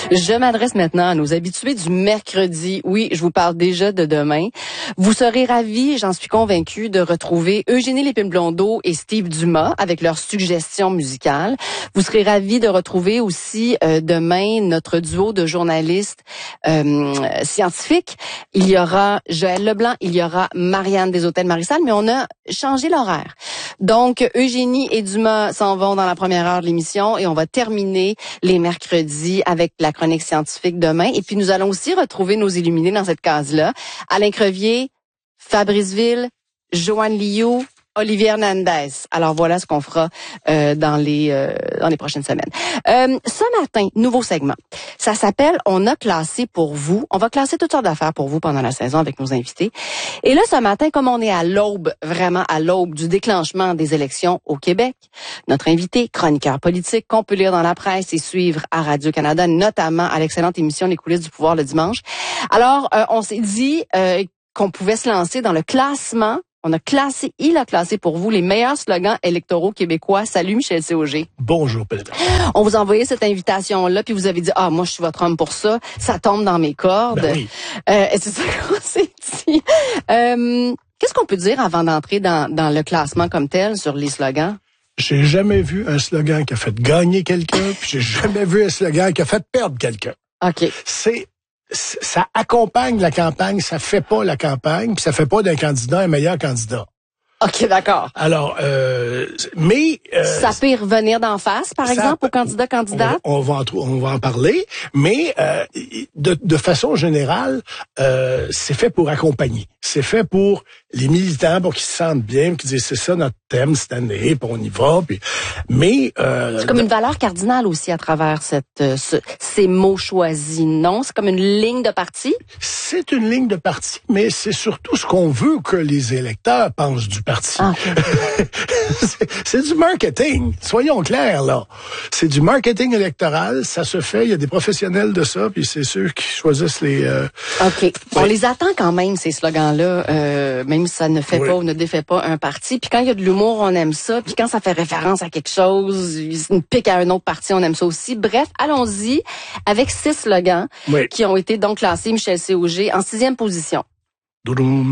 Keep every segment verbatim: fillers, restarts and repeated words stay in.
Je m'adresse maintenant à nos habitués du mercredi. Oui, je vous parle déjà de demain. Vous serez ravis, j'en suis convaincue, de retrouver Eugénie Lépine-Blondeau et Steve Dumas avec leurs suggestions musicales. Vous serez ravis de retrouver aussi euh, demain notre duo de journalistes euh, scientifiques. Il y aura Joël Leblanc, il y aura Marianne des Hôtels Marissal, mais on a changé l'horaire. Donc, Eugénie et Dumas s'en vont dans la première heure de l'émission et on va terminer les mercredis avec la chronique scientifique demain. Et puis, nous allons aussi retrouver nos illuminés dans cette case-là. Alain Crevier, Fabrice Ville, Joanne Liu, Olivier Hernandez. Alors voilà ce qu'on fera euh, dans les euh, dans les prochaines semaines. Euh, ce matin, nouveau segment. Ça s'appelle On a classé pour vous. On va classer toutes sortes d'affaires pour vous pendant la saison avec nos invités. Et là, ce matin, comme on est à l'aube, vraiment à l'aube du déclenchement des élections au Québec, notre invité, chroniqueur politique, qu'on peut lire dans la presse et suivre à Radio-Canada, notamment à l'excellente émission Les coulisses du pouvoir le dimanche. Alors, euh, on s'est dit euh, qu'on pouvait se lancer dans le classement. On a classé, il a classé pour vous les meilleurs slogans électoraux québécois. Salut Michel C O G. Bonjour Pedro. On vous a envoyé cette invitation-là, puis vous avez dit, ah, moi, je suis votre homme pour ça. Ça tombe dans mes cordes. Ben oui. Euh, c'est ça qu'on s'est dit. Euh, qu'est-ce qu'on peut dire avant d'entrer dans, dans le classement comme tel sur les slogans? J'ai jamais vu un slogan qui a fait gagner quelqu'un, puis j'ai jamais vu un slogan qui a fait perdre quelqu'un. OK. C'est ça accompagne la campagne, ça fait pas la campagne, puis ça fait pas d'un candidat un meilleur candidat. OK, d'accord. Alors, euh, mais... Euh, ça peut y revenir d'en face, par exemple, aux candidats-candidats? On, on, va en, on va en parler, mais euh, de, de façon générale, euh, c'est fait pour accompagner. C'est fait pour les militants, pour qu'ils se sentent bien, qu'ils disent c'est ça notre thème cette année, puis on y va. Puis, mais euh, c'est comme une valeur cardinale aussi à travers cette euh, ce, ces mots choisis, non? C'est comme une ligne de parti? C'est une ligne de parti, mais c'est surtout ce qu'on veut que les électeurs pensent du parti. Ah, okay. c'est, c'est du marketing, soyons clairs là. C'est du marketing électoral, ça se fait, il y a des professionnels de ça, puis c'est ceux qui choisissent les... Euh, OK. ouais. On les attend quand même, ces slogans-là, euh, même si ça ne fait oui. pas ou ne défait pas un parti. Puis quand il y a de l'humour, on aime ça. Puis quand ça fait référence à quelque chose, une pique à un autre parti, on aime ça aussi. Bref, allons-y avec six slogans oui. qui ont été donc classés, Michel C O G, en sixième position. Doudoum.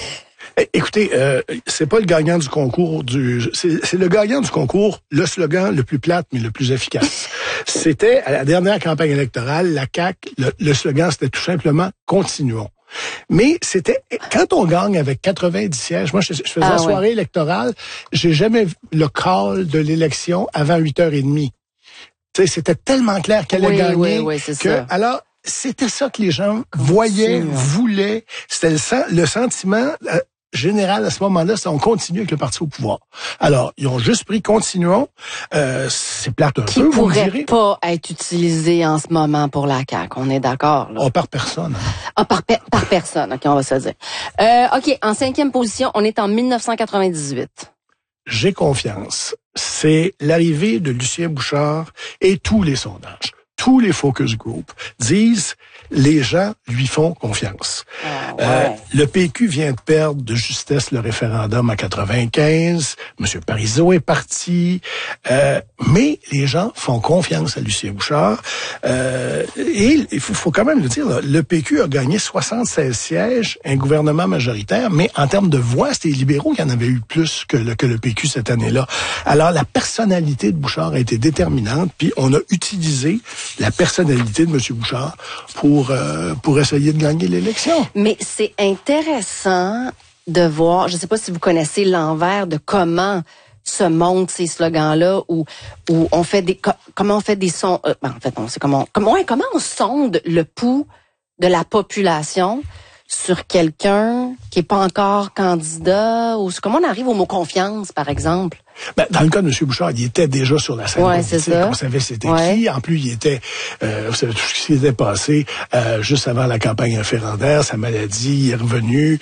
Écoutez, euh, c'est pas le gagnant du concours du, c'est, c'est le gagnant du concours, le slogan le plus plate mais le plus efficace. C'était à la dernière campagne électorale, la C A Q, le, le slogan c'était tout simplement continuons. Mais c'était quand on gagne avec quatre-vingt-dix sièges. Moi, je, je faisais ah, la soirée ouais. électorale. J'ai jamais vu le call de l'élection avant huit heures trente. Tu sais, c'était tellement clair qu'elle oui, allait gagner oui, oui, c'est que ça. alors c'était ça que les gens voyaient, voulaient. C'était le, le sentiment euh, général à ce moment-là, c'est on continue avec le parti au pouvoir. Alors, ils ont juste pris continuons. Euh, c'est plate un Qui peu, vous me direz. Qui pourrait pas être utilisé en ce moment pour la C A Q. On est d'accord, là. Oh, par personne. Hein. Ah, par, pe- par personne. OK, on va se dire. Euh, OK, en cinquième position, on est en dix-neuf cent quatre-vingt-dix-huit. J'ai confiance. C'est l'arrivée de Lucien Bouchard et tous les sondages. Tous les focus groups disent les gens lui font confiance. Ah, ouais. euh, le P Q vient de perdre de justesse le référendum en quatre-vingt-quinze. Monsieur Parizeau est parti. Euh, mais les gens font confiance à Lucien Bouchard. Euh, et il faut, faut quand même le dire, là, le P Q a gagné soixante-seize sièges, un gouvernement majoritaire, mais en termes de voix, c'était les libéraux qui en avaient eu plus que le, que le P Q cette année-là. Alors, la personnalité de Bouchard a été déterminante, puis on a utilisé la personnalité de M. Bouchard pour euh, pour essayer de gagner l'élection. Mais c'est intéressant de voir, je ne sais pas si vous connaissez l'envers de comment se montent ces slogans-là, où où on fait des comment on fait des sons. Euh, en fait, on sait comment comment ouais, comment on sonde le pouls de la population sur quelqu'un qui est pas encore candidat, ou comment on arrive au mot confiance, par exemple. Ben, dans le cas de M. Bouchard, il était déjà sur la scène ouais, politique. On savait c'était ouais. qui. En plus, il était, euh, vous savez tout ce qui s'était passé euh, juste avant la campagne référendaire, sa maladie, il est revenu.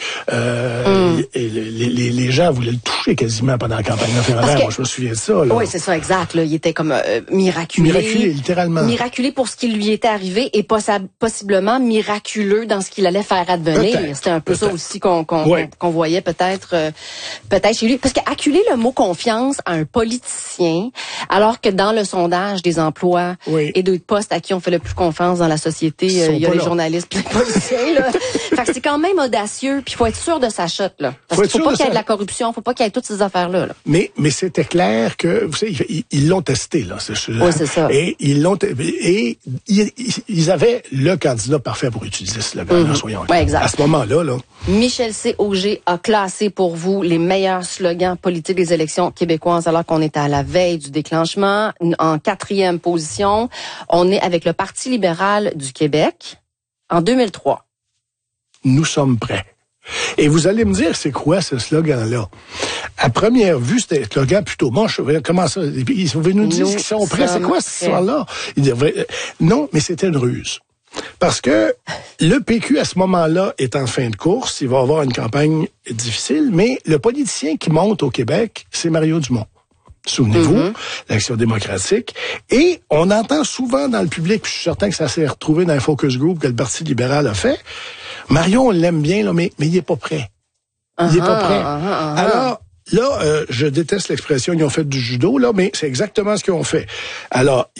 Euh, mm. et, et les, les, les gens voulaient le toucher quasiment pendant la campagne référendaire. Que, Moi, je me souviens de ça. Là. Oui, c'est ça, exact. Là. Il était comme euh, miraculé. Miraculé, littéralement. Miraculé pour ce qui lui était arrivé et poss- possiblement miraculeux dans ce qu'il allait faire advenir. Peut-être, C'était un peu peut-être. ça aussi qu'on, qu'on, ouais. qu'on voyait peut-être, euh, peut-être chez lui. Parce qu'acculer le mot confiance, confiance à un politicien, alors que dans le sondage des emplois oui. et des postes à qui on fait le plus confiance dans la société, euh, il y a les là. journalistes et les policiers. Là. Fait que c'est quand même audacieux, puis il faut être sûr de sa shot. Là. Parce qu'il faut pas qu'il y ait de la corruption, faut pas qu'il y ait toutes ces affaires-là. Là. Mais, mais c'était clair que, vous savez, ils, ils l'ont testé, là, ce sujet. Oui, c'est ça. Et ils l'ont, et ils, ils avaient le candidat parfait pour utiliser ce slogan-là, mm-hmm. soyons ouais, exact. À ce moment-là, là. Michel C. Auger a classé pour vous les meilleurs slogans politiques des élections québécoises alors qu'on est à la veille du déclenchement. En quatrième position, on est avec le Parti libéral du Québec en deux mille trois. Nous sommes prêts. Et vous allez me dire, c'est quoi ce slogan-là? À première vue, c'était un slogan plutôt moche. Comment ça? Ils veulent nous dire qu'ils sont prêts. C'est quoi cette histoire-là? Non, mais c'était une ruse. Parce que le P Q, à ce moment-là, est en fin de course. Il va avoir une campagne difficile, mais le politicien qui monte au Québec, c'est Mario Dumont. Souvenez-vous, mm-hmm. l'Action démocratique. Et on entend souvent dans le public, puis je suis certain que ça s'est retrouvé dans un focus group que le Parti libéral a fait, Mario, on l'aime bien, là, mais, mais il est pas prêt. Il uh-huh, est pas prêt. Uh-huh, uh-huh. Alors, là, euh, je déteste l'expression, ils ont fait du judo, là, mais c'est exactement ce qu'ils ont fait. Alors,